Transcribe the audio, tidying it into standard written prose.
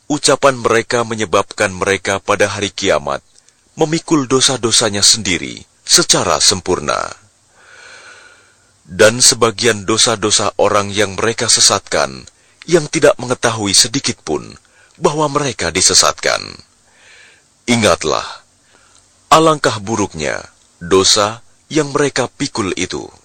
ucapan mereka menyebabkan mereka pada hari kiamat memikul dosa-dosanya sendiri secara sempurna. Dan sebagian dosa-dosa orang yang mereka sesatkan, yang tidak mengetahui sedikit pun bahwa mereka disesatkan. Ingatlah, alangkah buruknya dosa yang mereka pikul itu.